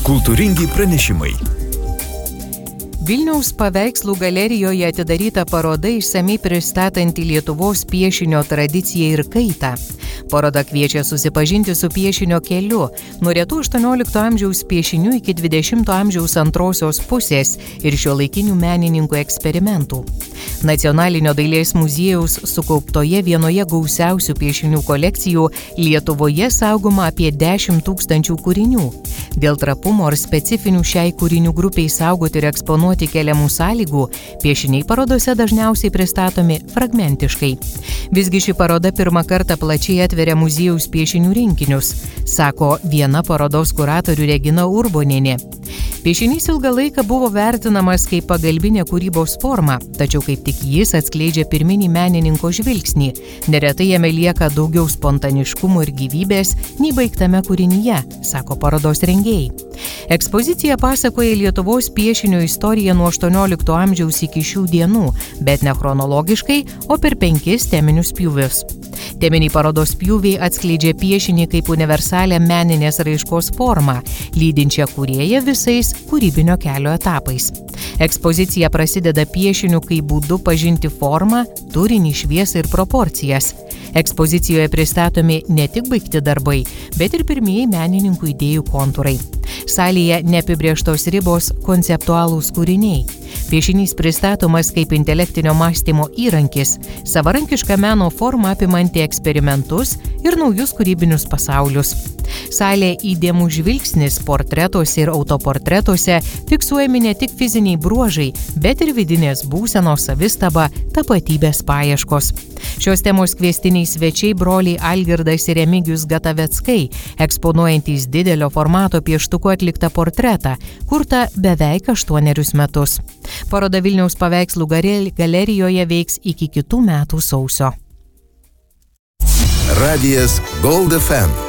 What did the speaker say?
Kultūringi pranešimai. Vilniaus paveikslų galerijoje atidaryta paroda išsamiai pristatanti Lietuvos piešinio tradiciją ir kaitą. Paroda kviečia susipažinti su piešinio keliu, nuo retų 18 amžiaus piešinių iki 20 amžiaus antrosios pusės ir šiuolaikinių menininkų eksperimentų. Nacionalinio dailės muziejaus sukauptoje vienoje gausiausių piešinių kolekcijų Lietuvoje saugoma apie 10 000 kūrinių. Dėl trapumo ar specifinių šiai kūrinių grupiai saugoti ir eksponuoti keliamų sąlygų, piešiniai parodose dažniausiai pristatomi fragmentiškai. Visgi ši paroda pirmą kartą plačiai atveria muziejaus piešinių rinkinius, sako viena parodos kuratorių Regina Urbonienė. Piešinys ilgą laiką buvo vertinamas kaip pagalbinė kūrybos forma, tačiau kaip tik jis atskleidžia pirminį menininko žvilgsnį. Neretai jame lieka daugiau spontaniškumo ir gyvybės nei baigtame kūrinyje, sako parodos rengėjai. Ekspozicija pasakoja Lietuvos piešinio istoriją nuo 18 amžiaus iki šių dienų, bet ne chronologiškai, o per 5 teminius pjūvius. Teminiai parodos pjūviai atskleidžia piešinį kaip universalią meninės raiškos formą, lydinčią kūrėją visais kūrybinio kelio etapais. Ekspozicija prasideda piešiniu kaip būdu pažinti formą, turinį, šviesą ir proporcijas. Ekspozicijoje pristatomi ne tik baigti darbai, bet ir pirmieji menininkų idėjų kontūrai. Salėje neapibrėžtos ribos, konceptualūs kūriniai. Piešinys pristatomas kaip intelektinio mąstymo įrankis, savarankiška meno forma apimanti eksperimentus ir naujus kūrybinius pasaulius. Salė įdėmų žvilgsnis portretuose ir autoportretuose fiksuojami ne tik fiziniai bruožai, bet ir vidinės būsenos, savistaba, tapatybės paieškos. Šios temos kviestiniai svečiai broliai Algirdas ir Remigijus Gataveckai, eksponuojantys didelio formato pieštuku atliktą portretą, kurtą beveik 8 metus. Paroda Vilniaus paveikslų galerijoje veiks iki kitų metų sausio. Radijas Gold FM.